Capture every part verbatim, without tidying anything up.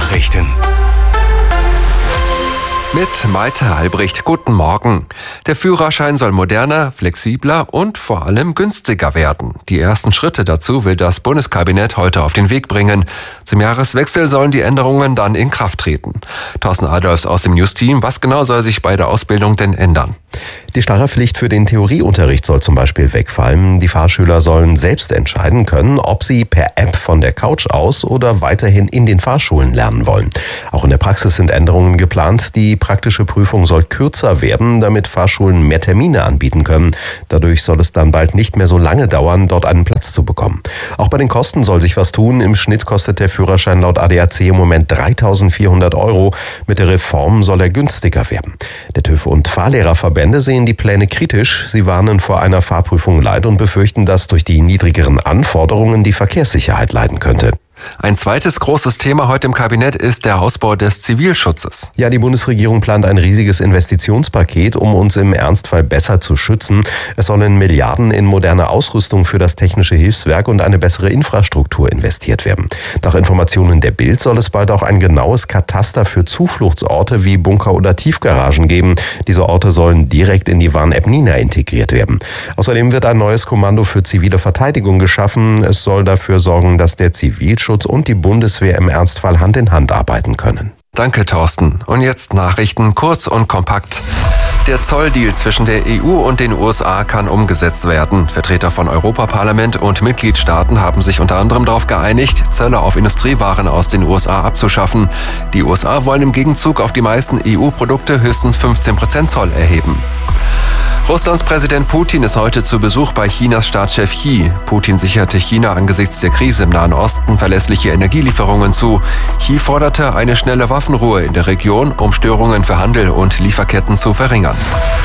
Nachrichten. Mit Maite Albrecht, guten Morgen. Der Führerschein soll moderner, flexibler und vor allem günstiger werden. Die ersten Schritte dazu will das Bundeskabinett heute auf den Weg bringen. Zum Jahreswechsel sollen die Änderungen dann in Kraft treten. Thorsten Adolfs aus dem News-Team, was genau soll sich bei der Ausbildung denn ändern? Die starre Pflicht für den Theorieunterricht soll zum Beispiel wegfallen. Die Fahrschüler sollen selbst entscheiden können, ob sie per App von der Couch aus oder weiterhin in den Fahrschulen lernen wollen. Auch in der Praxis sind Änderungen geplant. Die praktische Prüfung soll kürzer werden, damit Fahrschulen mehr Termine anbieten können. Dadurch soll es dann bald nicht mehr so lange dauern, dort einen Platz zu bekommen. Auch bei den Kosten soll sich was tun. Im Schnitt kostet der Führerschein laut A D A C im Moment dreitausendvierhundert Euro. Mit der Reform soll er günstiger werden. Der TÜV und Fahrlehrerverbände sehen die Pläne kritisch. Sie warnen vor einer Fahrprüfung Leid und befürchten, dass durch die niedrigeren Anforderungen die Verkehrssicherheit leiden könnte. Ein zweites großes Thema heute im Kabinett ist der Ausbau des Zivilschutzes. Ja, die Bundesregierung plant ein riesiges Investitionspaket, um uns im Ernstfall besser zu schützen. Es sollen Milliarden in moderne Ausrüstung für das Technische Hilfswerk und eine bessere Infrastruktur investiert werden. Nach Informationen der Bild soll es bald auch ein genaues Kataster für Zufluchtsorte wie Bunker oder Tiefgaragen geben. Diese Orte sollen direkt in die Warn-App Nina integriert werden. Außerdem wird ein neues Kommando für zivile Verteidigung geschaffen. Es soll dafür sorgen, dass der Zivilschutz und die Bundeswehr im Ernstfall Hand in Hand arbeiten können. Danke, Thorsten. Und jetzt Nachrichten kurz und kompakt. Der Zolldeal zwischen der E U und den U S A kann umgesetzt werden. Vertreter von Europaparlament und Mitgliedstaaten haben sich unter anderem darauf geeinigt, Zölle auf Industriewaren aus den U S A abzuschaffen. Die U S A wollen im Gegenzug auf die meisten E U-Produkte höchstens fünfzehn Prozent Zoll erheben. Russlands Präsident Putin ist heute zu Besuch bei Chinas Staatschef Xi. Putin sicherte China angesichts der Krise im Nahen Osten verlässliche Energielieferungen zu. Xi forderte eine schnelle Waffenruhe in der Region, um Störungen für Handel und Lieferketten zu verringern.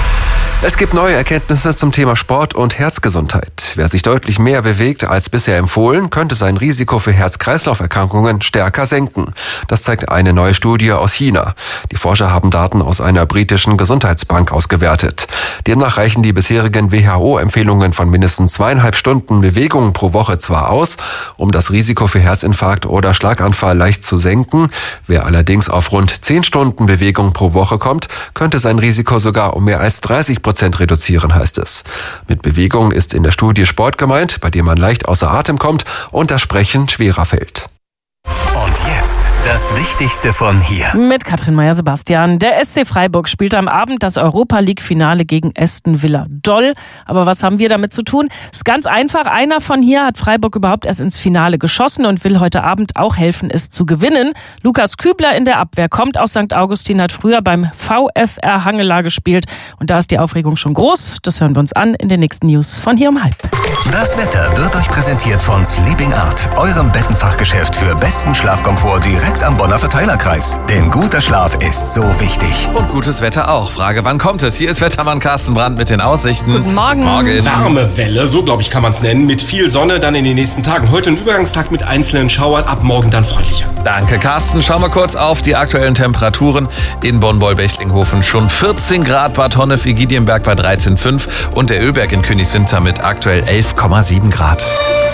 Es gibt neue Erkenntnisse zum Thema Sport und Herzgesundheit. Wer sich deutlich mehr bewegt als bisher empfohlen, könnte sein Risiko für Herz-Kreislauf-Erkrankungen stärker senken. Das zeigt eine neue Studie aus China. Die Forscher haben Daten aus einer britischen Gesundheitsbank ausgewertet. Demnach reichen die bisherigen W H O-Empfehlungen von mindestens zweieinhalb Stunden Bewegung pro Woche zwar aus, um das Risiko für Herzinfarkt oder Schlaganfall leicht zu senken. Wer allerdings auf rund zehn Stunden Bewegung pro Woche kommt, könnte sein Risiko sogar um mehr als dreißig Prozent reduzieren, heißt es. Mit Bewegung ist in der Studie Sport gemeint, bei dem man leicht außer Atem kommt und das Sprechen schwerer fällt. Und jetzt das Wichtigste von hier. Mit Katrin Meyer-Sebastian. Der S C Freiburg spielt am Abend das Europa-League-Finale gegen Aston Villa. Doll, aber was haben wir damit zu tun? Ist ganz einfach. Einer von hier hat Freiburg überhaupt erst ins Finale geschossen und will heute Abend auch helfen, es zu gewinnen. Lukas Kübler in der Abwehr kommt aus Sankt Augustin, hat früher beim VfR Hangela gespielt. Und da ist die Aufregung schon groß. Das hören wir uns an in den nächsten News von hier um halb. Das Wetter wird euch präsentiert von Sleeping Art, eurem Bettenfachgeschäft für besten Schlafkomfort direkt am Bonner Verteilerkreis. Denn guter Schlaf ist so wichtig. Und gutes Wetter auch. Frage, wann kommt es? Hier ist Wettermann Carsten Brandt mit den Aussichten. Guten Morgen. Morgen. Warme Welle, so glaube ich kann man es nennen, mit viel Sonne dann in den nächsten Tagen. Heute ein Übergangstag mit einzelnen Schauern, ab morgen dann freundlicher. Danke, Carsten. Schauen wir kurz auf die aktuellen Temperaturen. In Bonn-Boll-Bechlinghofen schon vierzehn Grad, Bad Honnef, Igidienberg bei dreizehn Komma fünf und der Ölberg in Königswinter mit aktuell elf Komma sieben Grad.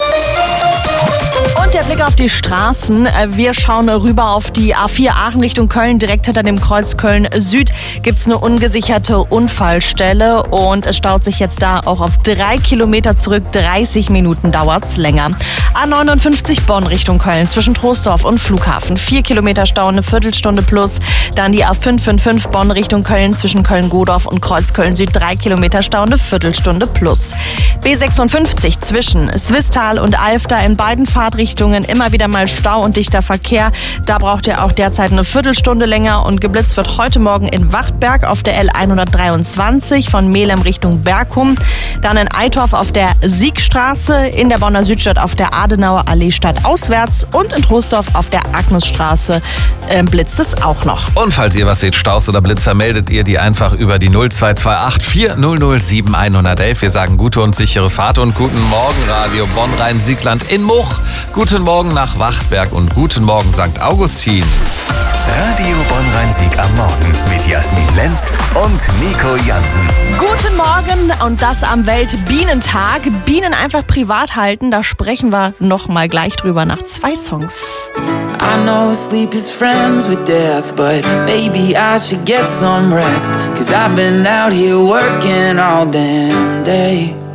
Und der Blick auf die Straßen. Wir schauen rüber auf die A vier Aachen Richtung Köln. Direkt hinter dem Kreuz Köln Süd gibt es eine ungesicherte Unfallstelle. Und es staut sich jetzt da auch auf drei Kilometer zurück. dreißig Minuten dauert es länger. A neunundfünfzig Bonn Richtung Köln zwischen Troisdorf und Flughafen. vier Kilometer Stau, eine Viertelstunde plus. Dann die A fünf fünf fünf Bonn Richtung Köln zwischen Köln-Godorf und Kreuz Köln Süd. drei Kilometer Stau, eine Viertelstunde plus. B sechsundfünfzig zwischen Swisttal und Alfter in beiden Fahrtrichtungen immer wieder mal Stau und dichter Verkehr. Da braucht ihr auch derzeit eine Viertelstunde länger und geblitzt wird heute Morgen in Wachtberg auf der L hundertdreiundzwanzig von Melem Richtung Bergum. Dann in Eitorf auf der Siegstraße, in der Bonner Südstadt auf der Adenauer Allee stadtauswärts und in Troisdorf auf der Agnesstraße äh, blitzt es auch noch. Und falls ihr was seht, Staus oder Blitzer, meldet ihr die einfach über die null zwei zwei acht vier null null sieben eins null eins. Wir sagen gute und sichere Fahrt und guten Morgen Radio Bonn-Rhein-Siegland in Much. Guten Morgen nach Wachtberg und guten Morgen Sankt Augustin. Radio Bonn-Rhein-Sieg am Morgen mit Jasmin Lenz und Nico Jansen. Guten Morgen und das am Weltbienentag. Bienen einfach privat halten, da sprechen wir noch mal gleich drüber nach zwei Songs. I know sleep is friends with death, but maybe I should get some rest, 'cause I've been out here working all damn day.